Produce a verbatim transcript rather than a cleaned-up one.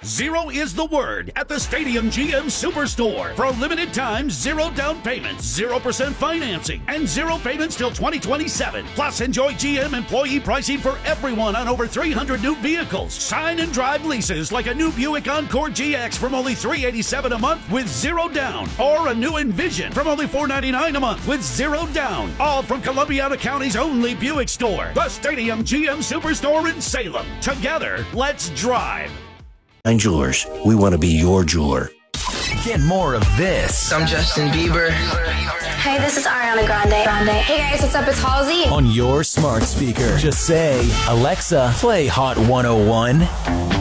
Zero is the word at the Stadium G M Superstore. For a limited time, zero down payments, zero percent financing, and zero payments till twenty twenty-seven. Plus, enjoy G M employee pricing for everyone on over three hundred new vehicles. Sign and drive leases like a new Buick Encore G X from only three hundred eighty-seven dollars a month with zero down. Or a new Envision from only four hundred ninety-nine dollars a month with zero down. All from Columbiana County's only Buick store. The Stadium G M Superstore in Salem. Together, let's drive. Nine Jewelers. We want to be your jeweler. Get more of this. I'm Justin Bieber. Hey, this is Ariana Grande. Grande. Hey guys, what's up? It's Halsey. On your smart speaker. Just say, Alexa, play Hot one oh one.